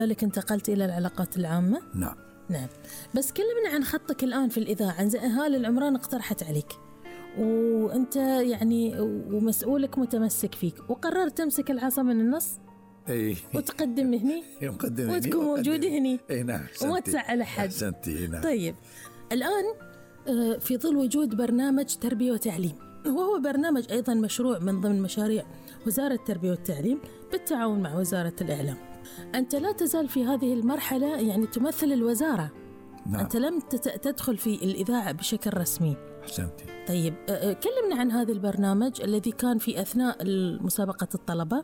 لك انتقلت إلى العلاقات العامة؟ نعم. نعم. بس كلمنا عن خطك الآن في الإذاعة. عن هالة العمران اقترحت عليك وأنت يعني ومسؤولك متمسك فيك، وقررت تمسك العصا من النص أي وتقدم هني وتكون موجود هني. أي نعم. وما تزعل أحد. نعم. طيب الآن في ظل وجود برنامج تربية وتعليم، وهو برنامج أيضا مشروع من ضمن مشاريع وزارة التربية والتعليم بالتعاون مع وزارة الإعلام، أنت لا تزال في هذه المرحلة يعني تمثل الوزارة. نعم. أنت لم تدخل في الإذاعة بشكل رسمي. أحسنتي. طيب كلمنا عن هذا البرنامج الذي كان في أثناء مسابقة الطلبة،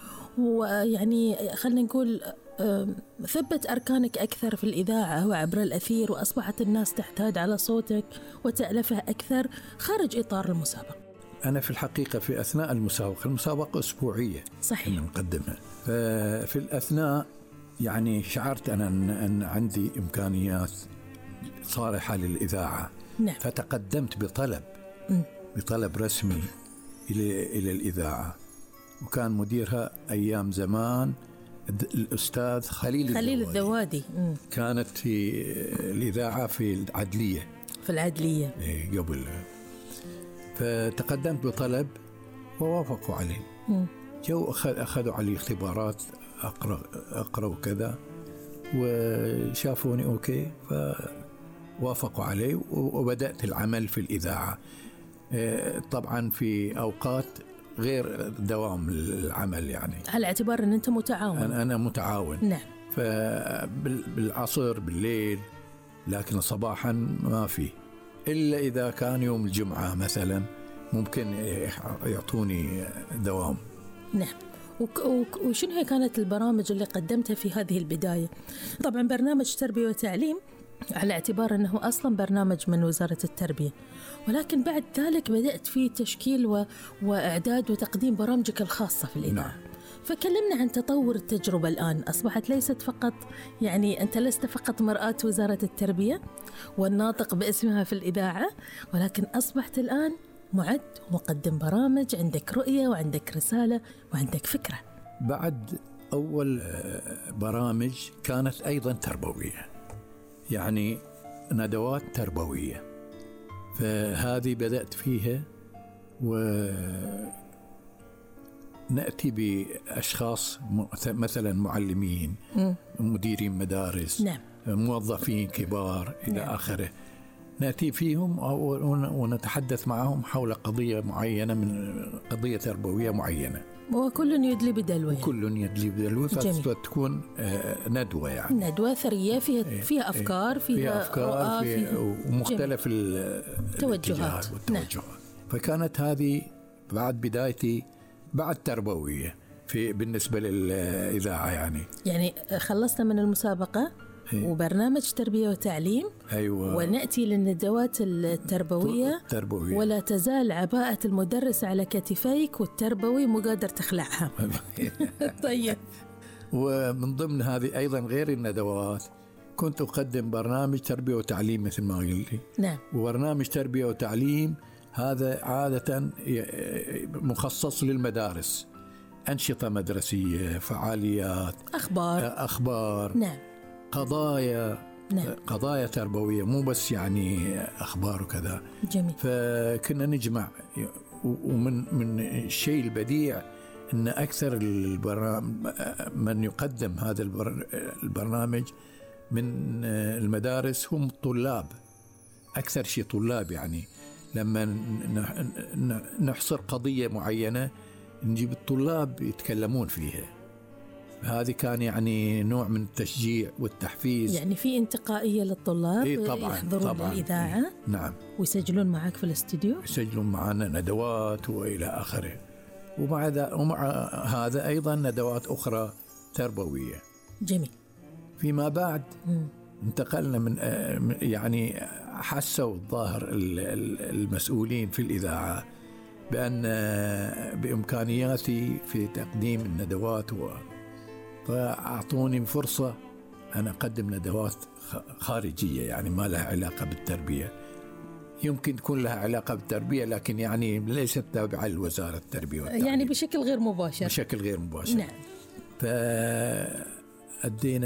ويعني خلينا نقول ثبت أركانك أكثر في الإذاعة وعبر الأثير، وأصبحت الناس تحتاج على صوتك وتألفه أكثر خارج إطار المسابقة. أنا في الحقيقة في أثناء المسابقة أسبوعية صحيح نقدمها، ففي الأثناء يعني شعرت أنا أن عندي إمكانيات صالحة للإذاعة. نعم. فتقدمت بطلب رسمي إلى الإذاعة، وكان مديرها أيام زمان الأستاذ خليل الذوادي. كانت في الإذاعة في العدلية. قبل، فتقدمت بطلب ووافقوا عليه. جو أخذوا علي اختبارات أقرأ وكذا، وشافوني أوكي فوافقوا عليه، وبدأت العمل في الإذاعة. طبعا في أوقات غير دوام العمل، يعني على اعتبار أن أنت متعاون. أنا متعاون. نعم. فبالعصر بالليل، لكن صباحا ما في، إلا إذا كان يوم الجمعة مثلا ممكن يعطوني دوام. نعم. وشنو هي كانت البرامج اللي قدمتها في هذه البداية؟ طبعا برنامج تربية وتعليم على اعتبار أنه أصلا برنامج من وزارة التربية، ولكن بعد ذلك بدأت في تشكيل وإعداد وتقديم برامجك الخاصة في الإذاعة. نعم. فكلمنا عن تطور التجربة الآن. أصبحت ليست فقط يعني أنت لست فقط مرآة وزارة التربية والناطق باسمها في الإذاعة، ولكن أصبحت الآن معد ومقدم برامج، عندك رؤية وعندك رسالة وعندك فكرة. بعد أول برامج كانت أيضا تربوية، يعني ندوات تربوية، فهذه بدأت فيها، ونأتي بأشخاص مثلا معلمين، مديرين مدارس. نعم. موظفين كبار إلى آخره، نأتي فيهم ونتحدث معهم حول قضية معينة، من قضية تربوية معينة، وكل يدلي بدلوه. فتكون ندوة، يعني ندوة ثرية فيها أفكار، فيها ومختلف التوجهات والتوجهات. فكانت هذه بعد بدايتي بعد تربوية بالنسبة للإذاعة. يعني خلصنا من المسابقة وبرنامج تربية وتعليم. أيوة. ونأتي للندوات التربوية. ولا تزال عباءة المدرس على كتفيك، والتربوي مو قادر تخلعها. طيب. ومن ضمن هذه أيضا غير الندوات كنت أقدم برنامج تربية وتعليم مثل ما قلت. نعم. وبرنامج تربية وتعليم هذا عادة مخصص للمدارس، أنشطة مدرسية، فعاليات، أخبار. نعم. قضايا. نعم. قضايا تربوية، مو بس يعني أخبار وكذا. جميل. فكنا نجمع، ومن الشيء البديع أن أكثر من يقدم هذا البرنامج من المدارس هم الطلاب، أكثر شيء طلاب. يعني لما نحصر قضية معينة نجيب الطلاب يتكلمون فيها. هذه كان يعني نوع من التشجيع والتحفيز، يعني في انتقائية للطلاب. طبعا يحضرون الإذاعة. نعم. ويسجلون معك في الاستوديو، يسجلون معنا ندوات وإلى آخره. ومع هذا أيضا ندوات أخرى تربوية. جميل. فيما بعد انتقلنا من يعني حسوا الظاهر المسؤولين في الإذاعة بأن بإمكانياتي في تقديم الندوات، فأعطوني فرصة أن أقدم ندوات خارجية، يعني ما لها علاقة بالتربية. يمكن تكون لها علاقة بالتربية، لكن يعني ليست تابعة لوزارة التربية والتعليم، يعني بشكل غير مباشر. نعم. فأدينا